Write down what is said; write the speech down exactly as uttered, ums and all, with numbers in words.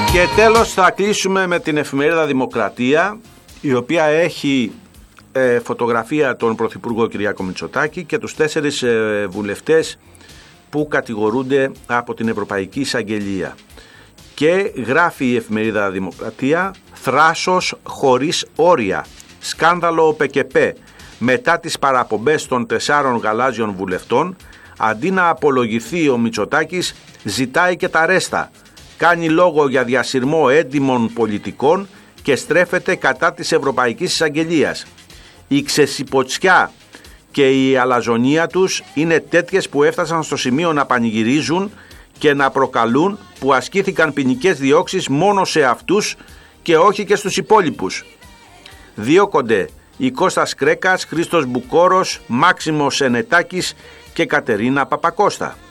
Και τέλος θα κλείσουμε με την εφημερίδα Δημοκρατία, η οποία έχει ε, φωτογραφία τον Πρωθυπουργό Κυριάκο Μητσοτάκη και τους τέσσερις ε, βουλευτές που κατηγορούνται από την Ευρωπαϊκή Εισαγγελία. Και γράφει η εφημερίδα Δημοκρατία: θράσος χωρίς όρια, σκάνδαλο ΟΠΕΚΕΠΕ. Μετά τις παραπομπές των τεσσάρων γαλάζιων βουλευτών, αντί να απολογηθεί ο Μητσοτάκης, ζητάει και τα ρέστα. Κάνει λόγο για διασυρμό έντιμων πολιτικών και στρέφεται κατά της Ευρωπαϊκής Εισαγγελίας. Η ξεσιποτσιά και η αλαζονία τους είναι τέτοιες που έφτασαν στο σημείο να πανηγυρίζουν και να προκαλούν που ασκήθηκαν ποινικές διώξεις μόνο σε αυτούς και όχι και στους υπόλοιπους. Διώκονται η Κώστας Κρέκας, Χρήστος Μπουκόρος, Μάξιμος Ενετάκης και Κατερίνα Παπακώστα.